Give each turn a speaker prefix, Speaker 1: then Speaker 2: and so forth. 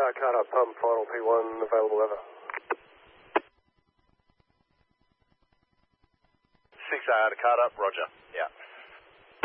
Speaker 1: card up pump, final P1 available, over.
Speaker 2: 6 to card up, roger. Yeah.